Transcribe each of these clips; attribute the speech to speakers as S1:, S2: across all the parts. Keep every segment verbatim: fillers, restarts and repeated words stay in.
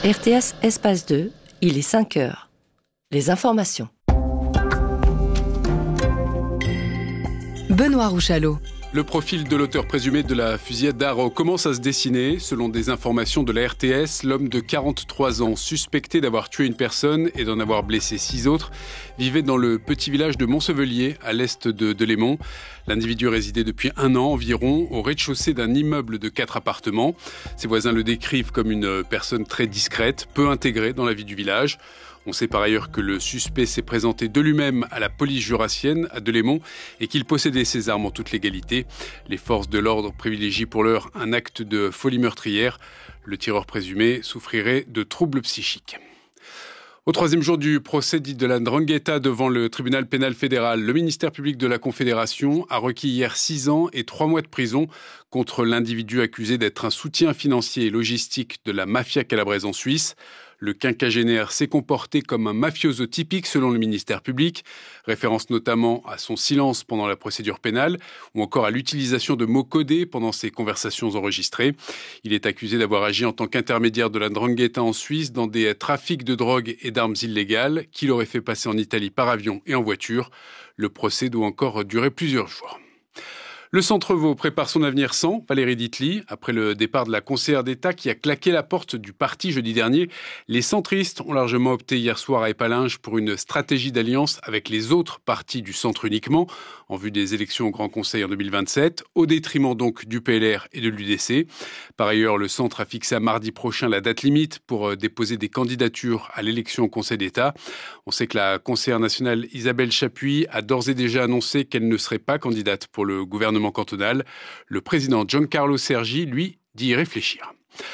S1: R T S Espace deux, il est cinq heures. Les informations.
S2: Benoît Rouchalot.
S3: Le profil de l'auteur présumé de la fusillade d'Arro commence à se dessiner. Selon des informations de la R T S, l'homme de quarante-trois ans, suspecté d'avoir tué une personne et d'en avoir blessé six autres, vivait dans le petit village de Montsevelier, à l'est de Delémont. L'individu résidait depuis un an environ au rez-de-chaussée d'un immeuble de quatre appartements. Ses voisins le décrivent comme une personne très discrète, peu intégrée dans la vie du village. On sait par ailleurs que le suspect s'est présenté de lui-même à la police jurassienne à Delémont et qu'il possédait ses armes en toute légalité. Les forces de l'ordre privilégient pour l'heure un acte de folie meurtrière. Le tireur présumé souffrirait de troubles psychiques. Au troisième jour du procès dit de la Ndrangheta devant le tribunal pénal fédéral, le ministère public de la Confédération a requis hier six ans et trois mois de prison contre l'individu accusé d'être un soutien financier et logistique de la mafia calabraise en Suisse. Le quinquagénaire s'est comporté comme un mafioso typique selon le ministère public, référence notamment à son silence pendant la procédure pénale ou encore à l'utilisation de mots codés pendant ses conversations enregistrées. Il est accusé d'avoir agi en tant qu'intermédiaire de la Ndrangheta en Suisse dans des trafics de drogue et d'armes illégales qu'il aurait fait passer en Italie par avion et en voiture. Le procès doit encore durer plusieurs jours. Le Centre Vaud prépare son avenir sans Valérie Ditely. Après le départ de la conseillère d'État qui a claqué la porte du parti jeudi dernier, les centristes ont largement opté hier soir à Épalinges pour une stratégie d'alliance avec les autres partis du centre uniquement, en vue des élections au Grand Conseil en deux mille vingt-sept, au détriment donc du P L R et de l'U D C. Par ailleurs, le centre a fixé à mardi prochain la date limite pour déposer des candidatures à l'élection au Conseil d'État. On sait que la conseillère nationale Isabelle Chapuis a d'ores et déjà annoncé qu'elle ne serait pas candidate pour le gouvernement cantonal. Le président Giancarlo Sergi, lui, dit y réfléchir.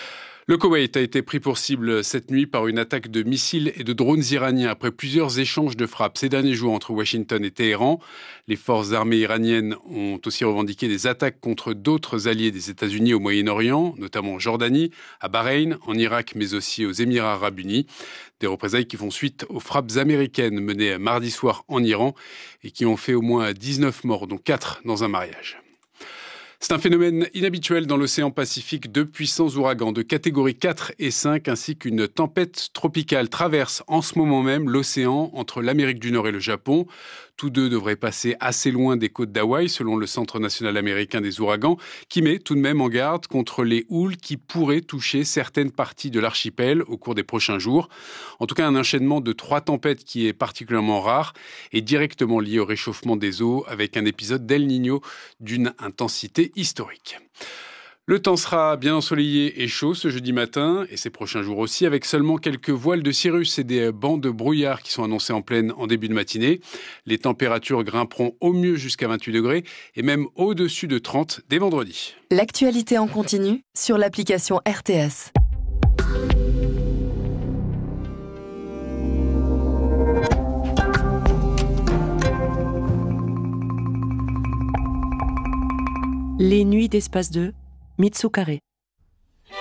S3: Le Koweït a été pris pour cible cette nuit par une attaque de missiles et de drones iraniens après plusieurs échanges de frappes ces derniers jours entre Washington et Téhéran. Les forces armées iraniennes ont aussi revendiqué des attaques contre d'autres alliés des États-Unis au Moyen-Orient, notamment en Jordanie, à Bahreïn, en Irak, mais aussi aux Émirats arabes unis. Des représailles qui font suite aux frappes américaines menées mardi soir en Iran et qui ont fait au moins dix-neuf morts, dont quatre dans un mariage. C'est un phénomène inhabituel dans l'océan Pacifique. Deux puissants ouragans de catégorie quatre et cinq ainsi qu'une tempête tropicale traversent en ce moment même l'océan entre l'Amérique du Nord et le Japon. Tous deux devraient passer assez loin des côtes d'Hawaï, selon le Centre national américain des ouragans, qui met tout de même en garde contre les houles qui pourraient toucher certaines parties de l'archipel au cours des prochains jours. En tout cas, un enchaînement de trois tempêtes qui est particulièrement rare et directement lié au réchauffement des eaux, avec un épisode d'El Niño d'une intensité historique. Le temps sera bien ensoleillé et chaud ce jeudi matin et ces prochains jours aussi, avec seulement quelques voiles de cirrus et des bancs de brouillard qui sont annoncés en pleine en début de matinée. Les températures grimperont au mieux jusqu'à vingt-huit degrés et même au-dessus de trente dès vendredi.
S2: L'actualité en continu sur l'application R T S.
S1: Les nuits d'Espace deux, Mitsu Carré.